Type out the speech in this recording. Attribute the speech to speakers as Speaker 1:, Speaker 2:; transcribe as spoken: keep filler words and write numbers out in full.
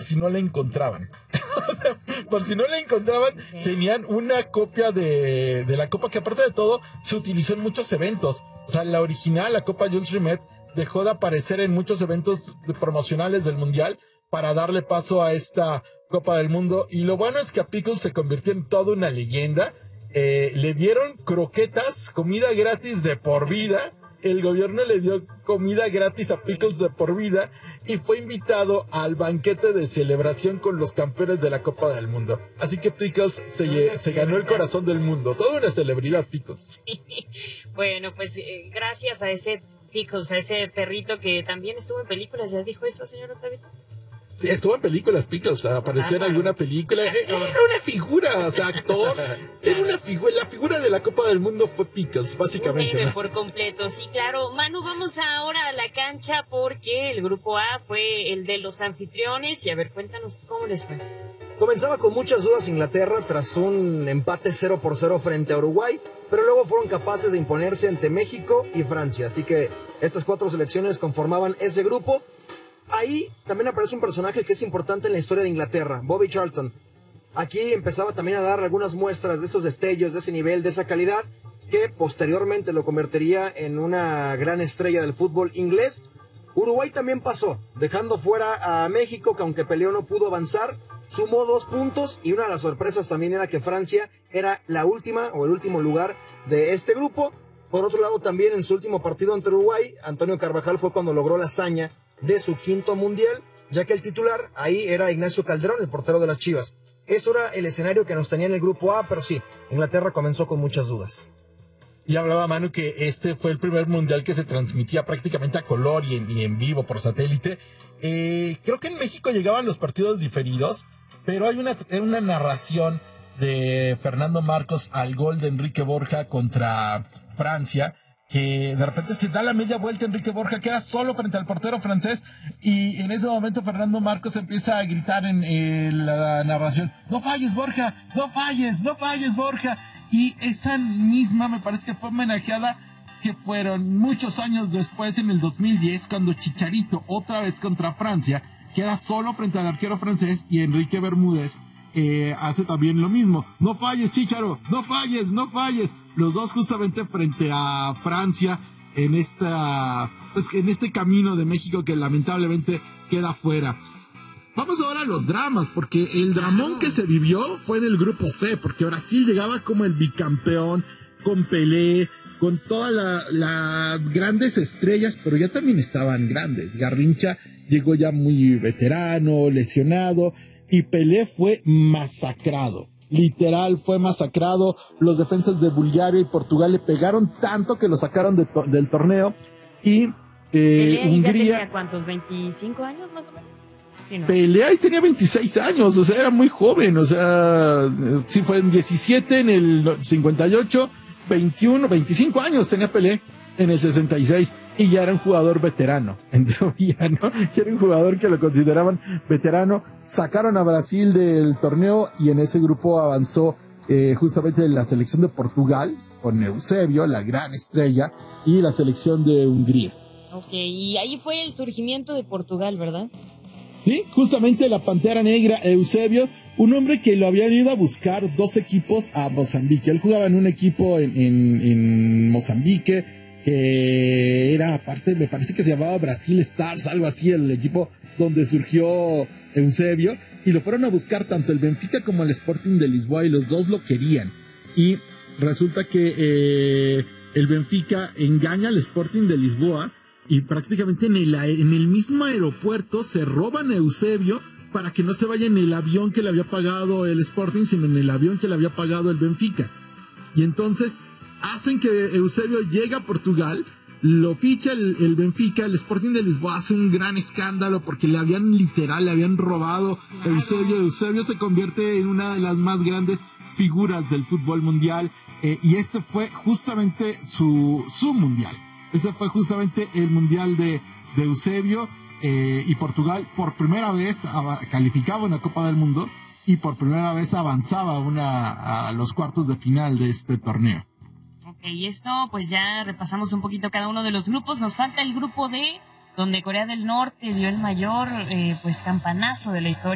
Speaker 1: si no la encontraban. O sea, por si no la encontraban, okay. Tenían una copia de, de la copa que, aparte de todo, se utilizó en muchos eventos. O sea, la original, la Copa Jules Rimet, dejó de aparecer en muchos eventos promocionales del Mundial para darle paso a esta Copa del Mundo. Y lo bueno es que a Pickles se convirtió en toda una leyenda. Eh, le dieron croquetas, comida gratis de por vida. El gobierno le dio comida gratis a Pickles de por vida y fue invitado al banquete de celebración con los campeones de la Copa del Mundo. Así que Pickles se, se ganó el corazón del mundo. Toda una celebridad, Pickles.
Speaker 2: Sí. Bueno, pues eh, gracias a ese Pickles, a ese perrito que también estuvo en películas. ¿Ya dijo eso, señor Octavio?
Speaker 1: Sí, estuvo en películas, Pickles, apareció ah, en alguna película, era una figura, o sea, actor, era una figura, la figura de la Copa del Mundo fue Pickles, básicamente.
Speaker 2: ¿No? Por completo, sí, claro. Manu, vamos ahora a la cancha porque el grupo A fue el de los anfitriones y a ver, cuéntanos cómo les fue.
Speaker 3: Comenzaba con muchas dudas Inglaterra tras un empate cero por cero frente a Uruguay, pero luego fueron capaces de imponerse ante México y Francia, así que estas cuatro selecciones conformaban ese grupo. Ahí también aparece un personaje que es importante en la historia de Inglaterra, Bobby Charlton. Aquí empezaba también a dar algunas muestras de esos destellos, de ese nivel, de esa calidad, que posteriormente lo convertiría en una gran estrella del fútbol inglés. Uruguay también pasó, dejando fuera a México, que aunque peleó no pudo avanzar, sumó dos puntos, y una de las sorpresas también era que Francia era la última o el último lugar de este grupo. Por otro lado, también en su último partido ante Uruguay, Antonio Carvajal fue cuando logró la hazaña de su quinto mundial, ya que el titular ahí era Ignacio Calderón, el portero de las Chivas. Eso era el escenario que nos tenía en el grupo A, pero sí, Inglaterra comenzó con muchas dudas.
Speaker 1: Y hablaba Manu que este fue el primer mundial que se transmitía prácticamente a color y en, y en vivo por satélite. Eh, creo que en México llegaban los partidos diferidos, pero hay una, una narración de Fernando Marcos al gol de Enrique Borja contra Francia, que de repente se da la media vuelta, Enrique Borja queda solo frente al portero francés y en ese momento Fernando Marcos empieza a gritar en, en la narración: no falles, Borja, no falles, no falles, Borja. Y esa misma me parece que fue homenajeada, que fueron muchos años después, en el dos mil diez, cuando Chicharito, otra vez contra Francia, queda solo frente al arquero francés y Enrique Bermúdez eh, hace también lo mismo: no falles, Chicharo, no falles, no falles. Los dos justamente frente a Francia en esta, pues, en este camino de México que lamentablemente queda fuera. Vamos ahora a los dramas, porque el dramón que se vivió fue en el grupo C, porque Brasil llegaba como el bicampeón, con Pelé, con todas la, las grandes estrellas, pero ya también estaban grandes. Garrincha llegó ya muy veterano, lesionado, y Pelé fue masacrado. Literal, fue masacrado. Los defensas de Bulgaria y Portugal le pegaron tanto que lo sacaron de to- del torneo. Y eh, Hungría...
Speaker 2: ¿Tenía cuántos? ¿veinticinco años más o menos? Sí, ¿no?
Speaker 1: Pelé ahí tenía veintiséis años, o sea, era muy joven. O sea, sí, fue en diecisiete, en el cincuenta y ocho, veintiuno, veinticinco años tenía Pelé en el sesenta y seis. Y ya era un jugador veterano, en teoría, ¿no? Ya era un jugador que lo consideraban veterano. Sacaron a Brasil del torneo y en ese grupo avanzó eh, justamente la selección de Portugal, con Eusebio, la gran estrella, y la selección de Hungría.
Speaker 2: Ok, y ahí fue el surgimiento de Portugal, ¿verdad?
Speaker 1: Sí, justamente la Pantera Negra, Eusebio, un hombre que lo habían ido a buscar dos equipos a Mozambique. Él jugaba en un equipo en, en, en Mozambique, que era aparte, me parece que se llamaba Brasil Stars, algo así, el equipo donde surgió Eusebio, y lo fueron a buscar tanto el Benfica como el Sporting de Lisboa, y los dos lo querían. Y resulta que eh, el Benfica engaña al Sporting de Lisboa, y prácticamente en el, en el mismo aeropuerto se roban a Eusebio para que no se vaya en el avión que le había pagado el Sporting, sino en el avión que le había pagado el Benfica. Y entonces hacen que Eusebio llegue a Portugal, lo ficha el, el Benfica, el Sporting de Lisboa hace un gran escándalo porque le habían literal, le habían robado a Eusebio. Eusebio se convierte en una de las más grandes figuras del fútbol mundial, eh, y este fue justamente su, su mundial. Ese fue justamente el mundial de, de Eusebio, eh, y Portugal por primera vez calificaba una Copa del Mundo y por primera vez avanzaba una, a los cuartos de final de este torneo.
Speaker 2: Ok, y esto pues ya repasamos un poquito cada uno de los grupos. Nos falta el grupo D, donde Corea del Norte dio el mayor eh, pues campanazo de la historia.